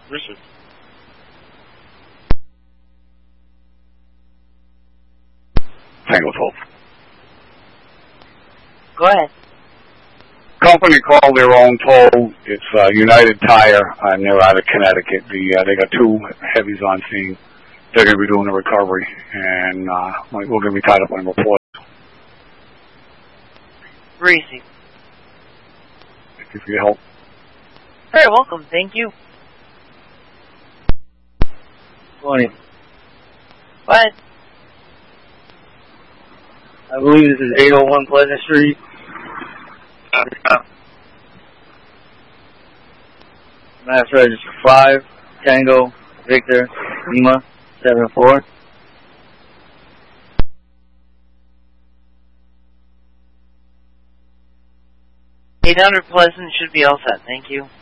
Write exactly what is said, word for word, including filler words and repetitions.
Richard. Tango twelve. Go ahead. Company called their own toll. It's uh, United Tire, and they're out of Connecticut. The, uh, they got two heavies on scene. They're going to be doing the recovery, and uh, we're going to be tied up on the report. Breezy. Thank you for your help. Very welcome. Thank you. twenty. What? I believe this is eight oh one Pleasant Street. Mass register five, Tango, Victor, Lima, seven four. eight hundred Pleasant should be all set. Thank you.